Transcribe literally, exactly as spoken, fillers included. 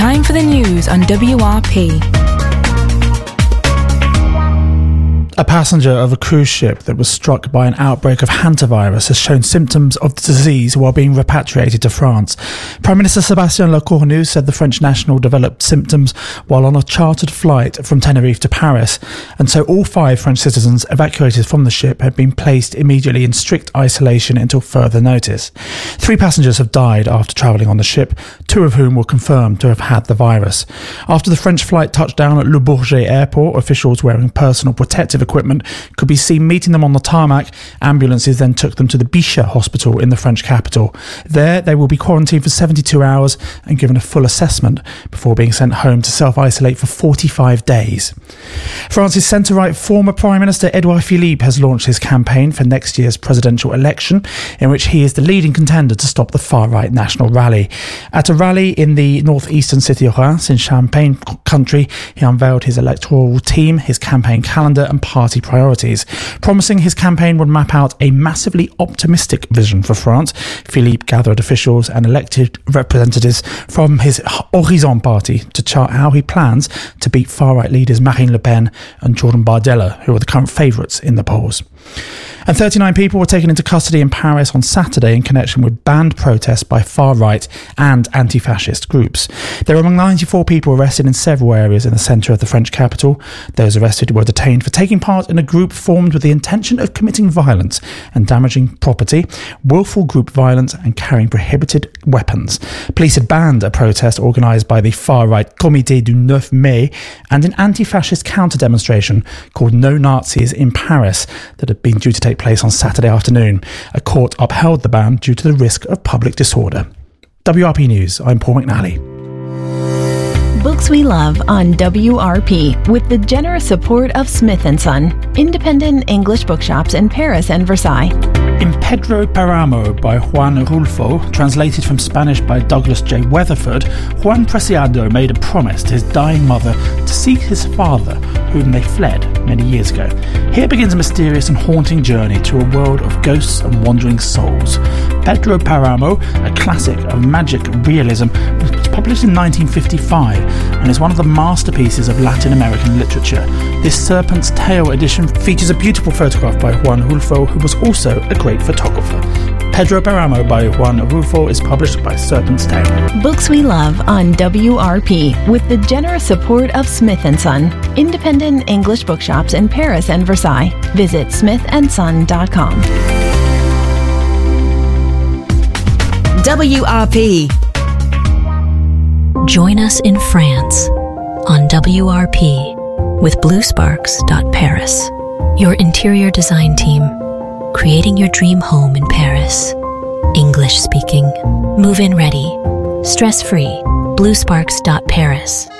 Time for the news on W R P. A passenger of a cruise ship that was struck by an outbreak of hantavirus has shown symptoms of the disease while being repatriated to France. Prime Minister Sébastien Lecornu said the French national developed symptoms while on a chartered flight from Tenerife to Paris, and so all five French citizens evacuated from the ship had been placed immediately in strict isolation until further notice. Three passengers have died after travelling on the ship, two of whom were confirmed to have had the virus. After the French flight touched down at Le Bourget airport, officials wearing personal protective equipment could be seen meeting them on the tarmac. Ambulances then took them to the Bichat hospital in the French capital. There they will be quarantined for seventy-two hours and given a full assessment before being sent home to self-isolate for forty-five days. France's centre-right former Prime Minister Edouard Philippe has launched his campaign for next year's presidential election, in which he is the leading contender to stop the far-right National Rally. At a rally in the northeastern city of Reims in Champagne country, he unveiled his electoral team, his campaign calendar and party priorities, promising his campaign would map out a massively optimistic vision for France. Philippe gathered officials and elected representatives from his Horizon party to chart how he plans to beat far-right leaders Marine Le Pen and Jordan Bardella, who are the current favourites in the polls. And thirty-nine people were taken into custody in Paris on Saturday in connection with banned protests by far-right and anti-fascist groups. There were among ninety-four people arrested in several areas in the centre of the French capital. Those arrested were detained for taking part in a group formed with the intention of committing violence and damaging property, willful group violence and carrying prohibited weapons. Police had banned a protest organised by the far-right Comité du nine mai and an anti-fascist counter-demonstration called No Nazis in Paris that had been due to take place on Saturday afternoon. A court upheld the ban due to the risk of public disorder. W R P News, I'm Paul McNally. Books we love on W R P with the generous support of Smith and Son, independent English bookshops in Paris and Versailles. In Pedro Paramo by Juan Rulfo, translated from Spanish by Douglas J. Weatherford, Juan Preciado made a promise to his dying mother to seek his father, whom they fled many years ago. Here begins a mysterious and haunting journey to a world of ghosts and wandering souls. Pedro Paramo, a classic of magic realism, was published in nineteen fifty-five and is one of the masterpieces of Latin American literature. This Serpent's Tail edition features a beautiful photograph by Juan Rulfo, who was also a great photographer. Pedro Paramo by Juan Rulfo is published by Serpent's Tail. Books we love on W R P with the generous support of Smith and Son, independent English bookshops in Paris and Versailles. Visit smith and son dot com. W R P. Join us in France on W R P with blue sparks dot paris. Your interior design team, creating your dream home in Paris. English speaking. Move in ready. Stress free. blue sparks dot paris.